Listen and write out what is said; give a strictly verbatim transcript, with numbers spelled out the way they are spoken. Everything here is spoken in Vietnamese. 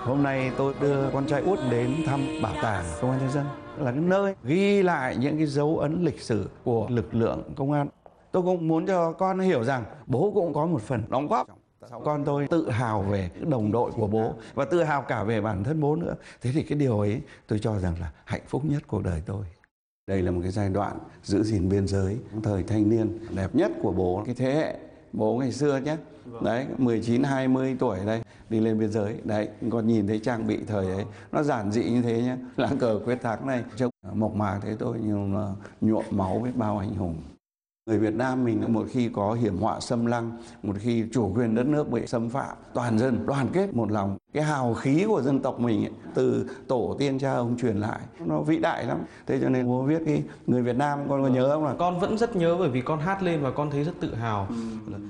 Hôm nay tôi đưa con trai út đến thăm bảo tàng Công an Nhân dân, là cái nơi ghi lại những cái dấu ấn lịch sử của lực lượng công an. Tôi cũng muốn cho con hiểu rằng bố cũng có một phần đóng góp. Con tôi tự hào về đồng đội của bố và tự hào cả về bản thân bố nữa. Thế thì cái điều ấy tôi cho rằng là hạnh phúc nhất cuộc đời tôi. Đây là một cái giai đoạn giữ gìn biên giới, thời thanh niên đẹp nhất của bố, cái thế hệ bố ngày xưa nhé. Đấy, mười chín hai mươi tuổi đây, đi lên biên giới. Đấy, con nhìn thấy trang bị thời ấy, nó giản dị như thế nhé. Lá cờ quyết thắng này, trông mộc mạc thế thôi nhưng mà nhuộm máu biết bao anh hùng. Người Việt Nam mình một khi có hiểm họa xâm lăng, một khi chủ quyền đất nước bị xâm phạm, toàn dân đoàn kết một lòng. Cái hào khí của dân tộc mình ấy, từ tổ tiên cha ông truyền lại, nó vĩ đại lắm. Thế cho nên bố viết cái Người Việt Nam, con có nhớ không? Là con vẫn rất nhớ bởi vì con hát lên và con thấy rất tự hào. Ừ.